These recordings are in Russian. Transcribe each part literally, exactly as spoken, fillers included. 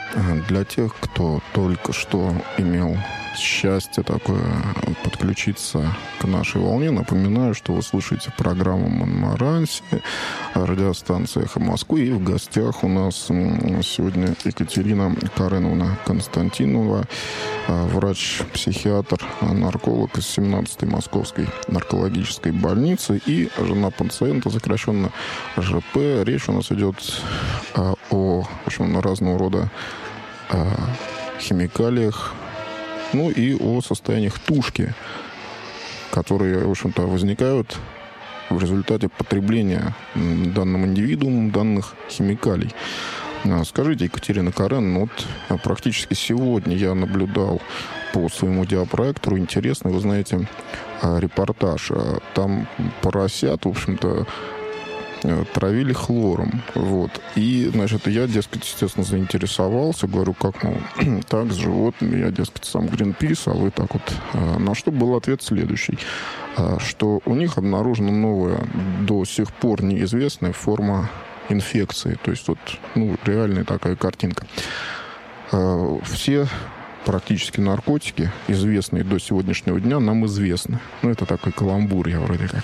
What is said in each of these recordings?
Для тех, кто только что имел счастье такое подключиться к нашей волне, напоминаю, что вы слушаете программу «Монмаранси», радиостанция «Эхо Москвы», и в гостях у нас сегодня Екатерина Кареновна Константинова, врач-психиатр, нарколог из семнадцатой Московской наркологической больницы и жена пациента, сокращенно ЖП. Речь у нас идет о, в общем, разного рода химикалиях, ну и о состояниях тушки, которые, в общем-то, возникают в результате потребления данным индивидуумом данных химикалий. Скажите, Екатерина Карен, вот практически сегодня я наблюдал по своему диапроектору интересный, вы знаете, репортаж. Там поросят, в общем-то, травили хлором. Вот. И, значит, я, дескать, естественно, заинтересовался. Говорю, как, ну, так, с животными. Я, дескать, сам Гринпис, а вы так вот. На что был ответ следующий. Что у них обнаружена новая, до сих пор неизвестная форма инфекции. То есть вот, ну, реальная такая картинка. Все практически наркотики, известные до сегодняшнего дня, нам известны. Ну, это такой каламбур, я вроде как.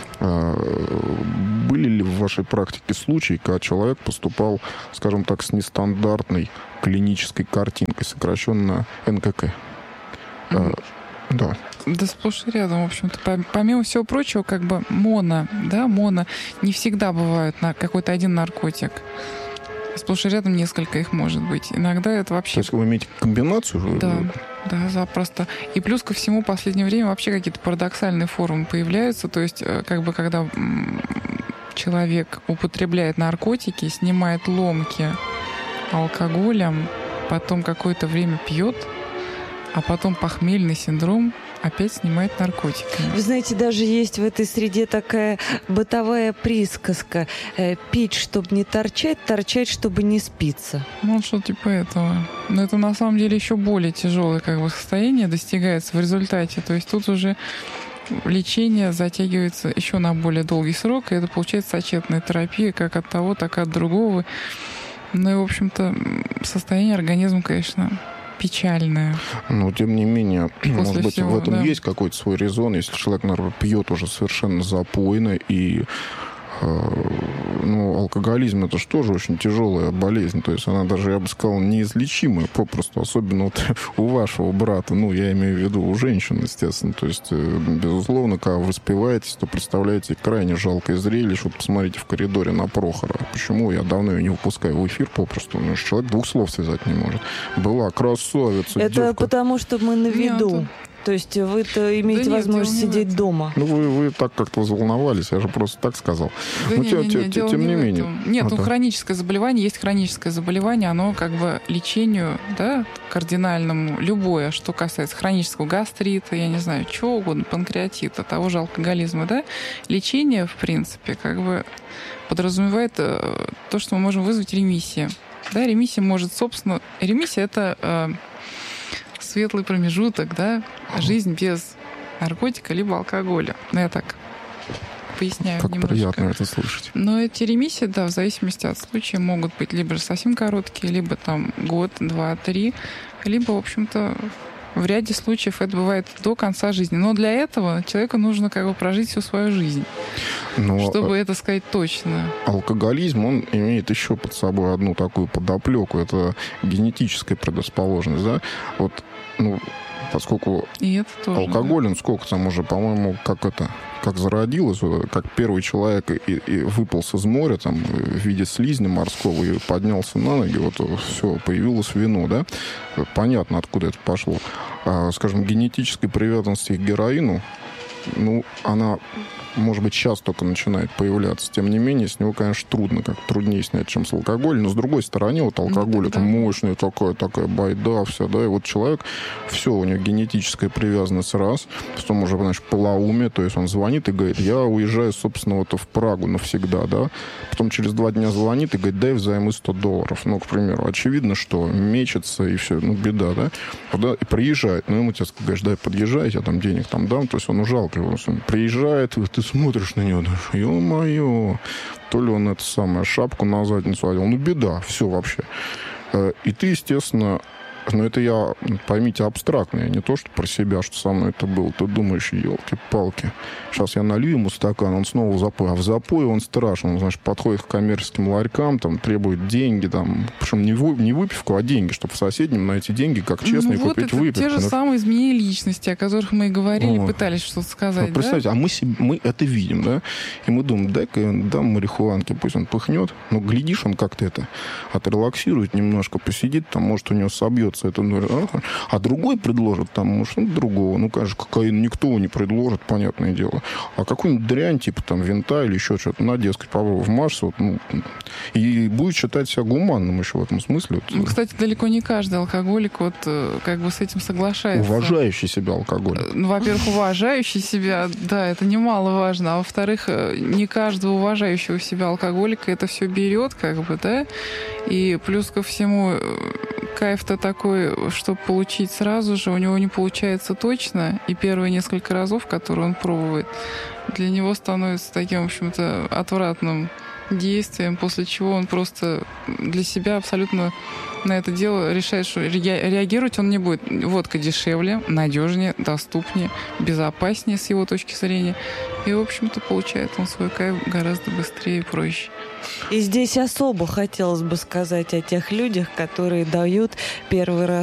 Были ли в вашей практике случаи, когда человек поступал, скажем так, с нестандартной клинической картинкой, сокращенно эн ка ка? Mm-hmm. А, да. Да сплошь и рядом, в общем-то. Помимо всего прочего, как бы моно, да, моно не всегда бывает на какой-то один наркотик. Сплошь и рядом несколько их может быть. Иногда это вообще... То есть вы имеете комбинацию? Да, да, запросто. И плюс ко всему в последнее время вообще какие-то парадоксальные формы появляются. То есть, как бы, когда человек употребляет наркотики, снимает ломки алкоголем, потом какое-то время пьет, а потом похмельный синдром опять снимает наркотики. Вы знаете, даже есть в этой среде такая бытовая присказка: пить, чтобы не торчать, торчать, чтобы не спиться. Ну, что типа этого. Но это на самом деле еще более тяжелое как бы состояние достигается в результате. То есть тут уже лечение затягивается еще на более долгий срок, и это получается сочетанная терапия как от того, так и от другого. Ну и, в общем-то, состояние организма, конечно, печальная. Но, тем не менее, После может быть, всего, в этом да. есть какой-то свой резон, если человек, наверное, пьет уже совершенно запойно, и ну, алкоголизм — это же тоже очень тяжелая болезнь, то есть она даже, я бы сказал, неизлечимая попросту, особенно вот у вашего брата, ну, я имею в виду у женщин, естественно, то есть, безусловно, когда вы спиваетесь, то представляете крайне жалкое зрелище. Вот посмотрите в коридоре на Прохора. Почему я давно ее не выпускаю в эфир попросту? Ну, человек двух слов связать не может. Была красавица, это девка. Потому что мы на виду. Нет. То есть вы-то имеете да возможность нет, сидеть дома. Ну, вы, вы так как-то взволновались, я же просто так сказал. Да Но не, тем, не, не, тем, дело тем не не менее. Этом. Нет, а, ну, да. хроническое заболевание есть хроническое заболевание, оно как бы лечению, да, кардинальному, любое, что касается хронического гастрита, я не знаю, чего угодно, панкреатита, того же алкоголизма, да, лечение, в принципе, как бы подразумевает то, что мы можем вызвать ремиссию. Да, ремиссия может, собственно, ремиссия — это э, светлый промежуток, да, жизнь без наркотика либо алкоголя. Ну, я так поясняю как немножко. Приятно это слышать. Но эти ремиссии, да, в зависимости от случая, могут быть либо совсем короткие, либо там год, два, три, либо, в общем-то, в ряде случаев это бывает до конца жизни. Но для этого человеку нужно как бы прожить всю свою жизнь, но чтобы это сказать точно. Алкоголизм, он имеет еще под собой одну такую подоплеку. Это генетическая предрасположенность, да? Вот, ну, поскольку и это тоже, алкоголь, да. он сколько там уже, по-моему, как это, как зародилось, как первый человек и, и выполз из моря там, в виде слизня морского и поднялся на ноги, вот все, появилось вино, да? Понятно, откуда это пошло. А, скажем, генетической привязанности к героину, ну, она, может быть, сейчас только начинает появляться. Тем не менее, с него, конечно, трудно, как труднее снять, чем с алкоголем. Но, с другой стороны, вот алкоголь, ну, это мощная такая, такая байда вся, да, и вот человек, все, у него генетическая привязанность раз, потом уже, значит, полоумие, то есть он звонит и говорит: я уезжаю, собственно, вот в Прагу навсегда, да, потом через два дня звонит и говорит: дай взаймы сто долларов, ну, к примеру. Очевидно, что мечется и все, ну, беда, да, да, и приезжает, ну, ему тебе говоришь: дай подъезжай, я там денег там дам, то есть он жалко его, он приезжает, ты смотришь на него, ё-моё, то ли он это самое, шапку на задницу одел, ну, беда, все вообще. И ты, естественно, но это я, поймите, абстрактно, не то, что про себя, что со мной это было. Ты думаешь, елки-палки, сейчас я налью ему стакан, он снова запой. А в запое он страшен. Он, значит, подходит к коммерческим ларькам, там, требует деньги, там, причем не, вы, не выпивку, а деньги, чтобы в соседнем на эти деньги, как честно, ну, вот купить это выпивку. те же ну, самые изменения личности, о которых мы и говорили, О. пытались что-то сказать, ну, представьте, да? а мы, себе, мы это видим, да? И мы думаем, дай-ка я дам марихуанки, пусть он пыхнет. Но глядишь, он как-то это отрелаксирует немножко, посидит, там, может, у него собьется это. А другой предложит, там, может, ну, другого. Ну, конечно, кокаин никто не предложит, понятное дело. А какую-нибудь дрянь, типа, там, винта или еще что-то, на, дескать, попробуй вмажься, вот, ну, и будет считать себя гуманным еще в этом смысле. Вот. Ну, кстати, далеко не каждый алкоголик вот как бы с этим соглашается. Уважающий себя алкоголик. Ну, во-первых, уважающий себя, да, это немаловажно. А во-вторых, не каждого уважающего себя алкоголика это все берет, как бы, да. И плюс ко всему, кайф-то такой, чтобы получить сразу же, у него не получается точно. И первые несколько разов, которые он пробует, для него становится таким, в общем-то, отвратным действием, после чего он просто для себя абсолютно на это дело решает, что реагировать он не будет. Водка дешевле, надежнее, доступнее, безопаснее с его точки зрения. И, в общем-то, получает он свой кайф гораздо быстрее и проще. И здесь особо хотелось бы сказать о тех людях, которые дают первый раз